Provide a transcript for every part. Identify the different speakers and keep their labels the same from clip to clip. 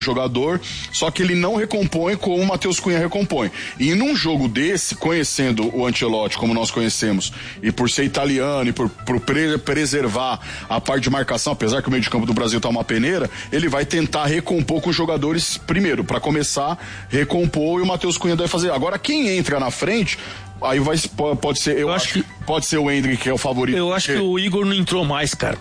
Speaker 1: jogador, só que ele não recompõe como o Matheus Cunha recompõe. E num jogo desse, conhecendo o Ancelotti como nós conhecemos, e por ser italiano e por preservar a parte de marcação, apesar que o meio de campo do Brasil tá uma peneira, ele vai tentar recompor com os jogadores primeiro, para começar, recompor, e o Matheus Cunha deve fazer. Agora, quem entra na frente, aí pode ser, eu acho que pode ser o Endrick, que é o favorito.
Speaker 2: Eu acho que o Igor não entrou mais, cara.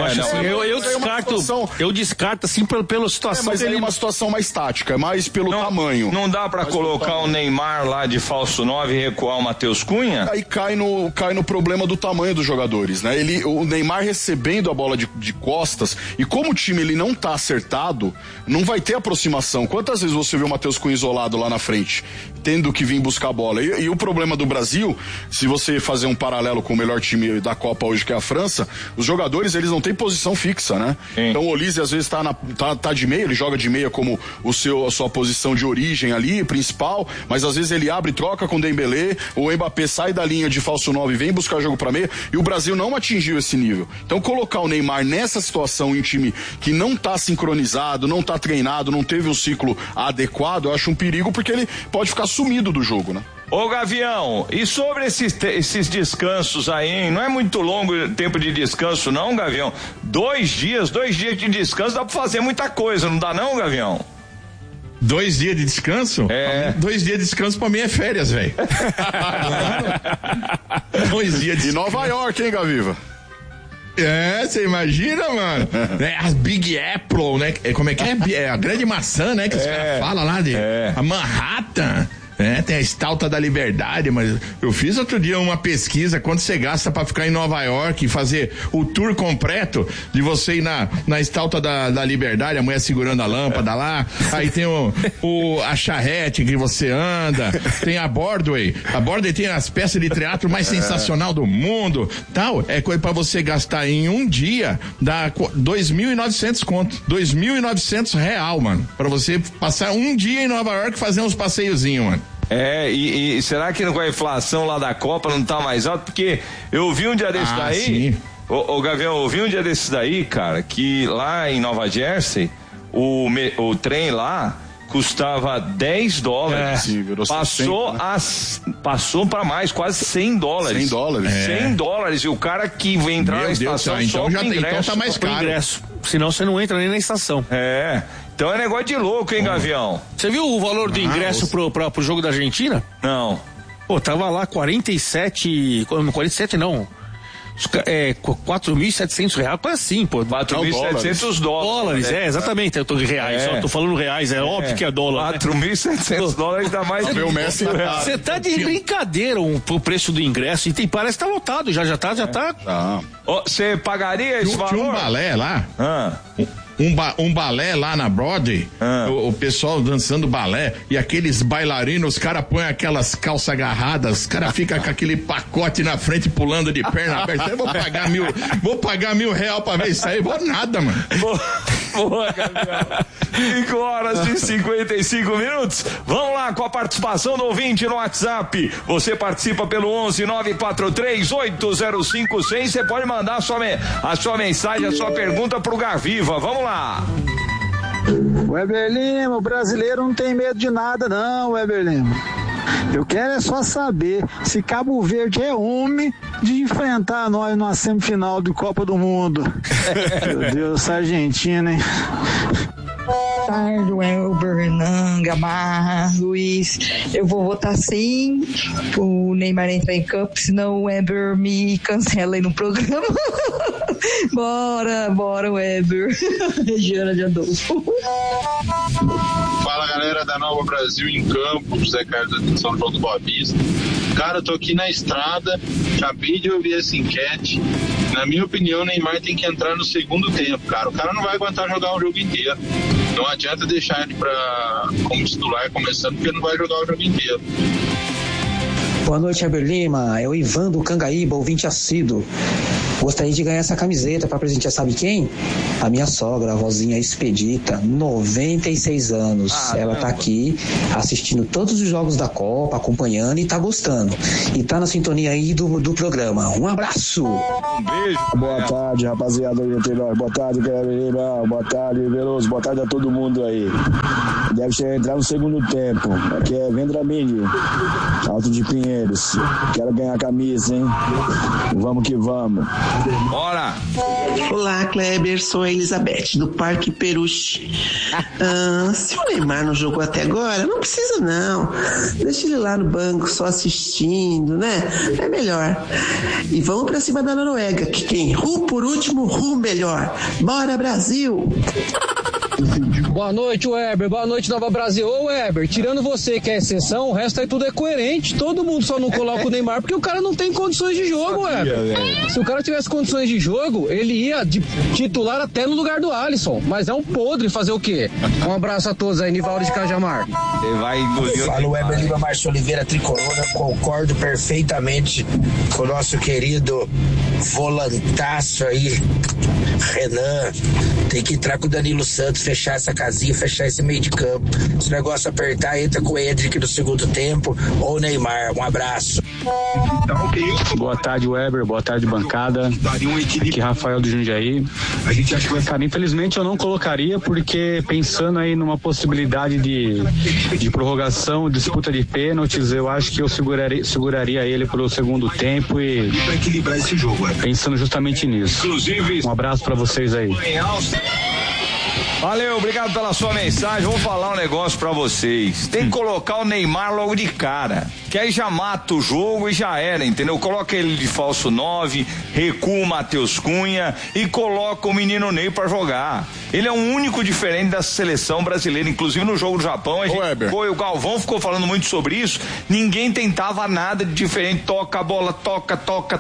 Speaker 2: Eu descarto assim pela situação.
Speaker 1: Mas aí é uma situação mais tática, mais pelo tamanho.
Speaker 3: Não dá pra colocar o Neymar lá de falso 9 e recuar o Matheus Cunha?
Speaker 1: Aí cai no problema do tamanho dos jogadores, né? O Neymar recebendo a bola de costas, e como o time ele não tá acertado, não vai ter aproximação. Quantas vezes você viu o Matheus Cunha isolado lá na frente, tendo que vir buscar a bola? E o problema do Brasil, se você fazer um paralelo com o melhor time da Copa hoje, que é a França, os jogadores, eles não têm posição fixa, né? Sim. Então o Olise às vezes tá de meia, ele joga de meia como a sua posição de origem ali, principal, mas às vezes ele abre e troca com o Dembélé, o Mbappé sai da linha de falso 9 e vem buscar jogo pra meia, e o Brasil não atingiu esse nível. Então colocar o Neymar nessa situação em um time que não tá sincronizado, não tá treinado, não teve um ciclo adequado, eu acho um perigo, porque ele pode ficar sumido do jogo, né?
Speaker 3: Ô Gavião, e sobre esses descansos aí, hein? Não é muito longo o tempo de descanso não, Gavião? 2 dias de descanso dá pra fazer muita coisa, não dá não, Gavião?
Speaker 4: 2 dias de descanso? 2 dias de descanso pra mim é férias, velho. 2 dias de descanso.
Speaker 1: E Nova York, hein, Gaviva?
Speaker 4: Você imagina, mano? As Big Apple, né? Como é que é? É a grande maçã, né? Que os caras falam lá de a Manhattan. Tem a Estátua da Liberdade, mas eu fiz outro dia uma pesquisa, quanto você gasta pra ficar em Nova York e fazer o tour completo de você ir na Estátua da Liberdade, a mulher segurando a lâmpada lá, aí tem a charrete que você anda, tem a Broadway tem as peças de teatro mais sensacional do mundo, tal, é coisa pra você gastar em um dia, dá 2.900 conto, 2.900 real, mano, pra você passar um dia em Nova York e fazer uns passeiozinhos, mano.
Speaker 3: E será que com a inflação lá da Copa não tá mais alta? Porque eu vi um dia desse daí, ô Gavião, eu vi um dia desses daí, cara, que lá em Nova Jersey, o trem lá custava $10. Passou pra mais, quase $100. $100. E o cara que vem entrar na estação só com ingresso.
Speaker 4: Então tá mais caro.
Speaker 2: Senão você não entra nem na estação.
Speaker 3: Então é negócio de louco, hein, Gavião?
Speaker 2: Você viu o valor do ingresso pro jogo da Argentina?
Speaker 3: Não.
Speaker 2: Pô, tava lá 47 não. R$4.700, coisa assim, pô.
Speaker 3: $4.700.
Speaker 2: Exatamente, eu tô em reais, só tô falando reais, óbvio que é dólar.
Speaker 3: $4.700 dá mais de
Speaker 1: Messi.
Speaker 2: Você tá de brincadeira o preço do ingresso, e parece que tá lotado, já tá.
Speaker 3: Você pagaria esse valor?
Speaker 4: Tinha um balé lá. Um balé lá na Broadway, o pessoal dançando balé, e aqueles bailarinos, os caras põem aquelas calças agarradas, os caras ficam com aquele pacote na frente pulando de perna aberta. Eu vou pagar R$1.000 pra ver isso aí, vou nada, mano.
Speaker 3: Boa, Gabriel. 5:55. Vamos lá com a participação do ouvinte no WhatsApp. Você participa pelo 11-943-805100. Você pode mandar a sua mensagem, a sua pergunta pro Gaviva. Vamos lá.
Speaker 5: Weber Lima, o brasileiro não tem medo de nada não, Weber Lima. Eu quero é só saber se Cabo Verde é homem de enfrentar nós numa semifinal de Copa do Mundo. Meu Deus, essa Argentina, hein?
Speaker 6: Tarde, Weber, Nanga, Marra, Luiz. Eu vou votar sim o Neymar entrar em campo, senão o Weber me cancela aí no programa. Bora, Weber. Regiana de Adolfo.
Speaker 7: Fala, galera da Nova Brasil em campo, José Carlos de São João do Boa Vista. Cara, eu tô aqui na estrada, acabei de ouvir essa enquete. Na minha opinião, o Neymar tem que entrar no segundo tempo, cara. O cara não vai aguentar jogar o jogo inteiro. Não adianta deixar ele como titular começando, porque ele não vai jogar o jogo inteiro.
Speaker 8: Boa noite, Heber Lima. É o Ivan do Cangaíba, ouvinte assíduo. Gostaria de ganhar essa camiseta para presentear, sabe quem? A minha sogra, a vozinha Expedita, 96 anos. Ela tá aqui assistindo todos os jogos da Copa, acompanhando e tá gostando. E tá na sintonia aí do programa. Um abraço!
Speaker 3: Um beijo.
Speaker 9: Boa tarde, rapaziada. Boa tarde, Guilherme. Boa tarde, Veloso. Boa tarde a todo mundo aí. Deve entrar no segundo tempo. Aqui é Vendramini, Alto de Pinheiros. Quero ganhar a camisa, hein? Vamos que vamos.
Speaker 3: Bora!
Speaker 10: Olá, Kleber, sou a Elizabeth, do Parque Peruche. Se o Neymar não jogou até agora, não precisa não. Deixa ele lá no banco só assistindo, né? É melhor. E vamos pra cima da Noruega, que tem Ru por último, Ru melhor. Bora, Brasil!
Speaker 11: Boa noite, Weber. Boa noite, Nova Brasil. Ô, Weber, tirando você que é exceção, o resto aí tudo é coerente. Todo mundo só não coloca o Neymar porque o cara não tem condições de jogo, Weber. Se o cara tivesse condições de jogo, ele ia de titular até no lugar do Alisson. Mas é um podre fazer o quê? Um abraço a todos aí, Nivaldo de Cajamar.
Speaker 3: Ele vai engolir.
Speaker 12: Fala, Weber Lima, Márcio Oliveira, Tricolor. Concordo perfeitamente com o nosso querido volantaço aí, Renan. Tem que entrar com o Danilo Santos, fechar essa casinha, fechar esse meio de campo. Se o negócio apertar, entra com o Endrick no segundo tempo ou o Neymar. Um abraço.
Speaker 13: Boa tarde, Weber. Boa tarde, bancada. Aqui Rafael do Jundiaí. Cara, infelizmente eu não colocaria, porque pensando aí numa possibilidade de prorrogação, disputa de pênaltis, eu acho que eu seguraria ele pro segundo tempo e pensando justamente nisso. Um abraço pra vocês aí.
Speaker 3: Valeu, obrigado pela sua mensagem. Vou falar um negócio pra vocês. Tem que colocar o Neymar logo de cara, que aí já mata o jogo e já era, entendeu? Coloca ele de falso 9, recua o Matheus Cunha e coloca o menino Ney pra jogar. Ele é o único diferente da seleção brasileira, inclusive no jogo do Japão, o Galvão ficou falando muito sobre isso, ninguém tentava nada de diferente, toca a bola, toca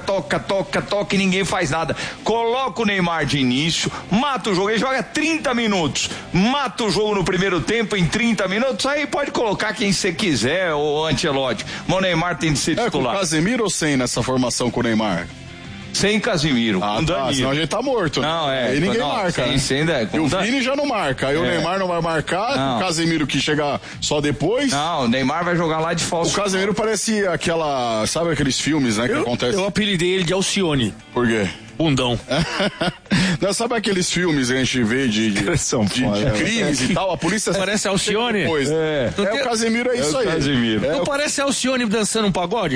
Speaker 3: e ninguém faz nada. Coloca o Neymar de início, mata o jogo, ele joga 30 minutos, mata o jogo no primeiro tempo em 30 minutos, aí pode colocar quem você quiser, o Ancelotti, mas o Neymar tem de ser titular.
Speaker 1: Com o Casemiro ou sem nessa formação com o Neymar?
Speaker 3: Sem Casemiro, com Danilo.
Speaker 1: Senão a gente tá morto.
Speaker 3: Não,
Speaker 1: aí ninguém marca.
Speaker 3: E
Speaker 1: o Vini já não marca. Aí o Neymar não vai marcar. O Casemiro que chega só depois.
Speaker 3: Não, o Neymar vai jogar lá de falso.
Speaker 1: O Casemiro parece aquela. Sabe aqueles filmes, né? Que acontece.
Speaker 2: Eu apelidei ele de Alcione.
Speaker 1: Por quê?
Speaker 2: Bundão.
Speaker 1: Não, sabe aqueles filmes que a gente vê de crimes e tal? A polícia
Speaker 2: parece Alcione?
Speaker 1: Depois. O Casemiro é isso aí.
Speaker 3: Casemiro.
Speaker 2: Não parece Alcione dançando um pagode?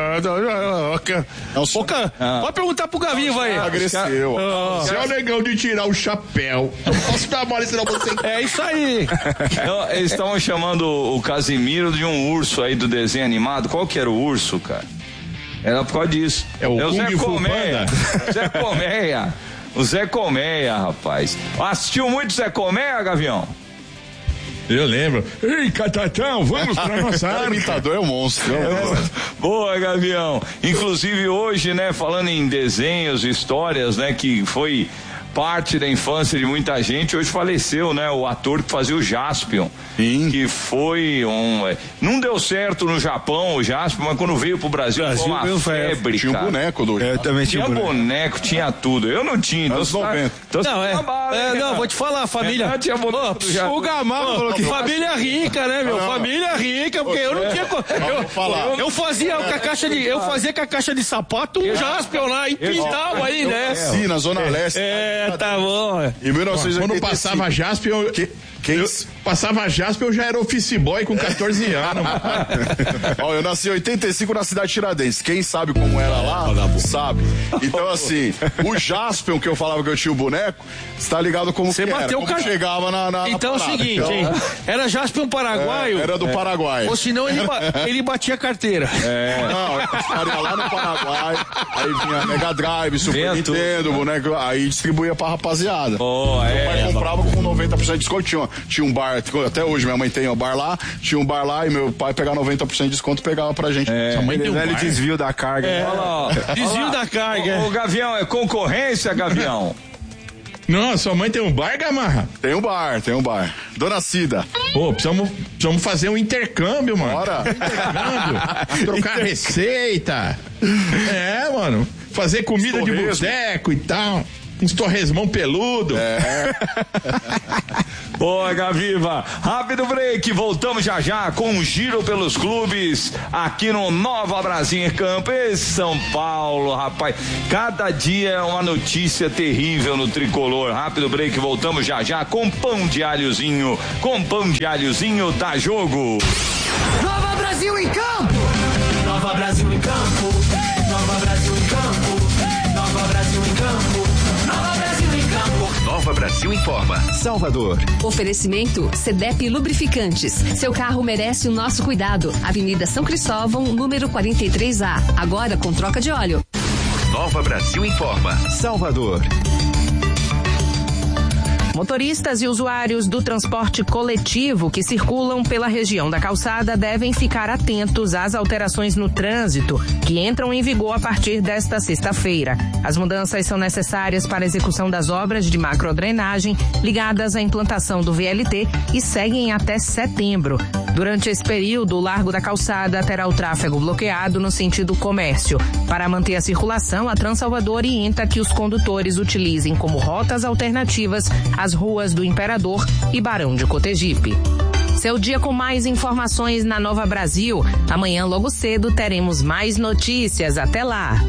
Speaker 2: Pode perguntar pro Gavinho, vai.
Speaker 1: Agressivo.
Speaker 4: Você é o negão de tirar o chapéu. Eu não posso dar mole, senão você...
Speaker 2: É isso aí.
Speaker 3: Então, eles estavam chamando o Casemiro de um urso aí do desenho animado. Qual que era o urso, cara? Era por causa disso.
Speaker 4: É o
Speaker 3: Zé Colmeia. Zé Colmeia. O Zé Colmeia, rapaz. Assistiu muito Zé Colmeia, Gavião?
Speaker 4: Eu lembro. Ei, Catatão, vamos pra nossa área.
Speaker 1: O imitador é um monstro.
Speaker 3: Boa, Gavião. Inclusive hoje, né, falando em desenhos, histórias, né, que foi parte da infância de muita gente, hoje faleceu, né, o ator que fazia o Jaspion.
Speaker 1: Sim.
Speaker 3: Que foi não deu certo no Japão, o Jaspion, mas quando veio pro Brasil foi uma febre,
Speaker 1: tinha
Speaker 3: cara.
Speaker 1: Um boneco do
Speaker 3: também tinha boneco, tinha tudo. Eu não tinha.
Speaker 1: Anos 90.
Speaker 2: Não, vou te falar, família.
Speaker 3: Tinha boneco do Jaspion.
Speaker 2: O Gamal falou que família rica, né, meu? Família rica, porque eu não tinha. Eu fazia com a caixa de sapato um Jaspion lá e pintava aí, né?
Speaker 1: Sim, na Zona Leste.
Speaker 2: Tá bom.
Speaker 1: Em 1985.
Speaker 4: Quando passava Jaspion, passava Jaspion, eu já era office boy com 14 anos.
Speaker 1: Ó, eu nasci em 85 na cidade de Tiradentes. Quem sabe como era lá, sabe. Então, assim, o Jaspion, que eu falava que eu tinha o boneco, você tá ligado como
Speaker 2: você
Speaker 1: que
Speaker 2: bateu
Speaker 1: era, como chegava na
Speaker 2: Então é o seguinte, hein? Era Jaspion paraguaio?
Speaker 1: Era do Paraguai.
Speaker 2: Ou senão ele batia a carteira.
Speaker 1: Não, eu estaria lá no Paraguai, aí vinha Mega Drive, Super Nintendo, boneco, aí distribuía pra rapaziada. Meu pai comprava com 90% de desconto. Tinha um bar, até hoje minha mãe tem um bar lá, tinha um bar lá e meu pai pegava 90% de desconto e pegava pra gente.
Speaker 2: Sua mãe tem um
Speaker 1: velho
Speaker 2: bar.
Speaker 1: desvio da carga.
Speaker 3: Desvio
Speaker 2: da carga.
Speaker 3: O Gavião, é concorrência, Gavião?
Speaker 4: Não, sua mãe tem um bar, Gamarra?
Speaker 1: Tem um bar. Dona Cida.
Speaker 4: Pô, precisamos fazer um intercâmbio, mano.
Speaker 1: Bora.
Speaker 4: Trocar receita. Mano. Fazer comida de boteco e tal. Uns torresmão peludo.
Speaker 3: Boa, Gaviva. Rápido break, voltamos já com um giro pelos clubes aqui no Nova Brasil em Campo. E São Paulo, rapaz, cada dia é uma notícia terrível no tricolor. Rápido break, voltamos já com pão de alhozinho. Com pão de alhozinho dá jogo.
Speaker 14: Nova Brasil em Campo. Nova Brasil em Campo. Nova Brasil em Campo. Nova Brasil em Campo. Nova Brasil em Campo.
Speaker 15: Nova Brasil informa. Salvador.
Speaker 16: Oferecimento CDEP Lubrificantes. Seu carro merece o nosso cuidado. Avenida São Cristóvão, número 43A. Agora com troca de óleo.
Speaker 15: Nova Brasil informa. Salvador.
Speaker 17: Motoristas e usuários do transporte coletivo que circulam pela região da calçada devem ficar atentos às alterações no trânsito que entram em vigor a partir desta sexta-feira. As mudanças são necessárias para a execução das obras de macrodrenagem ligadas à implantação do VLT e seguem até setembro. Durante esse período, o Largo da Calçada terá o tráfego bloqueado no sentido comércio. Para manter a circulação, a Transalvador orienta que os condutores utilizem como rotas alternativas as ruas do Imperador e Barão de Cotegipe. Seu dia com mais informações na Nova Brasil. Amanhã, logo cedo, teremos mais notícias. Até lá!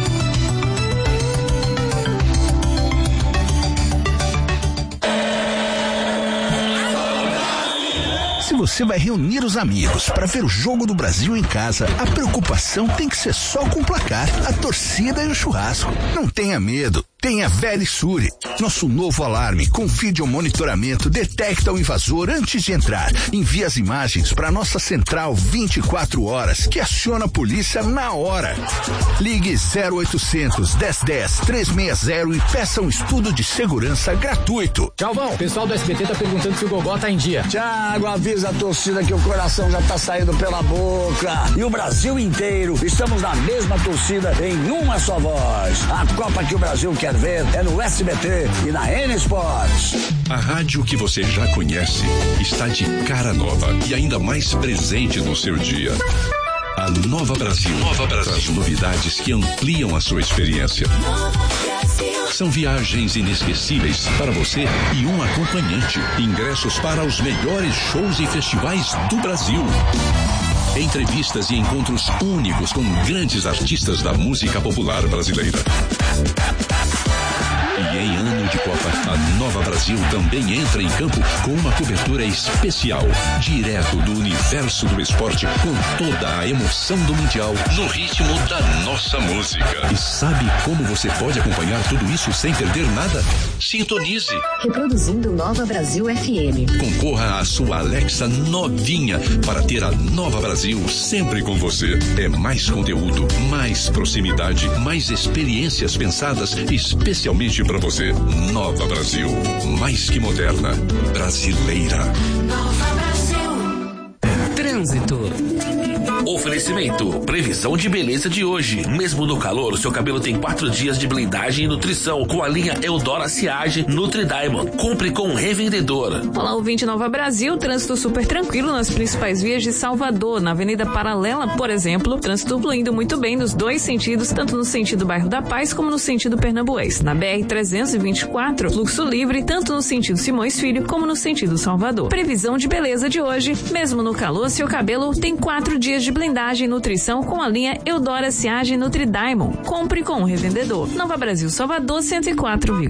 Speaker 18: Se você vai reunir os amigos para ver o Jogo do Brasil em casa, a preocupação tem que ser só com o placar, a torcida e o churrasco. Não tenha medo. Tenha Verisure. Nosso novo alarme com vídeo monitoramento detecta o invasor antes de entrar. Envia as imagens para nossa central 24 horas, que aciona a polícia na hora. Ligue 0800 1010 360 e peça um estudo de segurança gratuito.
Speaker 19: Galvão, o pessoal do SBT tá perguntando se o Gogó tá em dia.
Speaker 20: Thiago, avisa a torcida que o coração já tá saindo pela boca. E o Brasil inteiro, estamos na mesma torcida em uma só voz. A Copa que o Brasil quer ver é no SBT e na N Sports.
Speaker 21: A rádio que você já conhece está de cara nova e ainda mais presente no seu dia. A Nova Brasil traz novidades que ampliam a sua experiência. São viagens inesquecíveis para você e um acompanhante. Ingressos para os melhores shows e festivais do Brasil. Entrevistas e encontros únicos com grandes artistas da música popular brasileira. E em ano de Copa, a Nova Brasil também entra em campo com uma cobertura especial, direto do universo do esporte, com toda a emoção do Mundial, no ritmo da nossa música. E sabe como você pode acompanhar tudo isso sem perder nada? Sintonize.
Speaker 16: Reproduzindo Nova Brasil FM.
Speaker 21: Concorra à sua Alexa novinha para ter a Nova Brasil sempre com você. É mais conteúdo, mais proximidade, mais experiências pensadas especialmente para você. Nova Brasil, mais que moderna, brasileira.
Speaker 14: Nova Brasil.
Speaker 17: Trânsito.
Speaker 22: Oferecimento, previsão de beleza de hoje. Mesmo no calor, seu cabelo tem 4 dias de blindagem e nutrição com a linha Eudora Siage Nutri Diamond. Compre com um revendedor.
Speaker 23: Olá, ouvinte Nova Brasil, trânsito super tranquilo nas principais vias de Salvador. Na Avenida Paralela, por exemplo, trânsito fluindo muito bem nos dois sentidos, tanto no sentido Bairro da Paz como no sentido Pernambués. Na BR-324, fluxo livre, tanto no sentido Simões Filho como no sentido Salvador. Previsão de beleza de hoje, mesmo no calor, seu cabelo tem 4 dias de blindagem e nutrição com a linha Eudora Siage Nutri Diamond. Compre com um revendedor. Nova Brasil, Salvador, 104,9.